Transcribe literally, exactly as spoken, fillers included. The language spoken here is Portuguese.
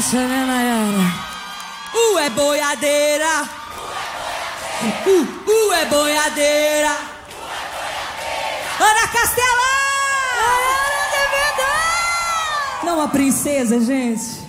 essa, né, Nayara? U é boiadeira. U, U é boiadeira. Ana Castelã! Nayara de verdade! Não, a princesa, gente.